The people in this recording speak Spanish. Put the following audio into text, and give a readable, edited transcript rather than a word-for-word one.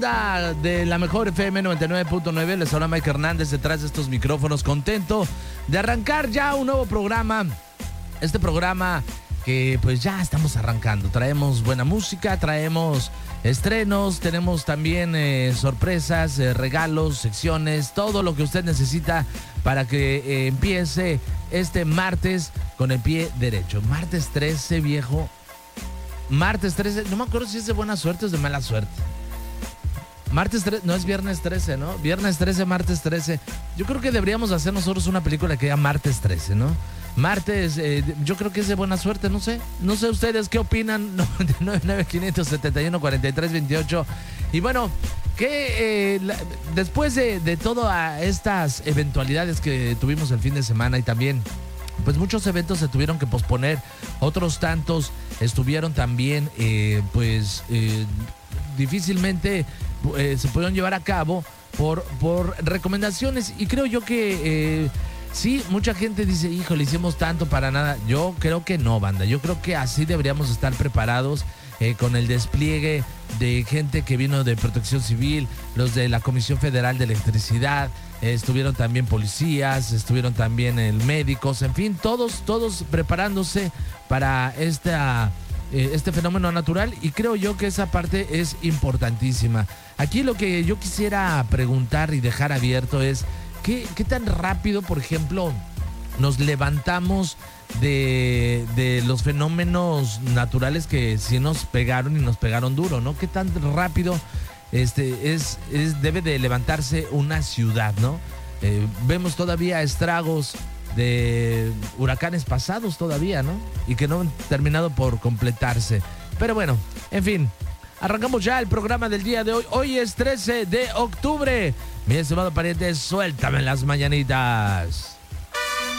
De la mejor FM 99.9, les habla Mike Hernández detrás de estos micrófonos, contento de arrancar ya un nuevo programa. Este programa que pues ya estamos arrancando, traemos buena música, traemos estrenos, tenemos también sorpresas, regalos, secciones, todo lo que usted necesita para que empiece este martes con el pie derecho. Martes 13, viejo. Martes 13, no me acuerdo si es de buena suerte o es de mala suerte. Martes 13, no es viernes 13, ¿no? Viernes 13, martes 13. Yo creo que deberíamos hacer nosotros una película que diga martes 13, ¿no? Martes, yo creo que es de buena suerte, no sé. No sé ustedes qué opinan. 999-571-4328. Y bueno, que después de todas estas eventualidades que tuvimos el fin de semana y también pues muchos eventos se tuvieron que posponer, otros tantos estuvieron también difícilmente se pudieron llevar a cabo por recomendaciones, y creo yo que sí, mucha gente dice, híjole, hicimos tanto para nada. Yo creo que no, banda, yo creo que así deberíamos estar preparados, con el despliegue de gente que vino de Protección Civil, los de la Comisión Federal de Electricidad, estuvieron también policías, estuvieron también médicos, en fin, todos preparándose para este fenómeno natural, y creo yo que esa parte es importantísima. Aquí lo que yo quisiera preguntar y dejar abierto es ¿qué tan rápido, por ejemplo, nos levantamos de los fenómenos naturales que sí nos pegaron y nos pegaron duro, ¿no? ¿Qué tan rápido debe de levantarse una ciudad, ¿no? Vemos todavía estragos de huracanes pasados todavía, ¿no? Y que no han terminado por completarse. Pero bueno, en fin, arrancamos ya el programa del día de hoy. Hoy es 13 de octubre. Mi estimado pariente, suéltame las mañanitas.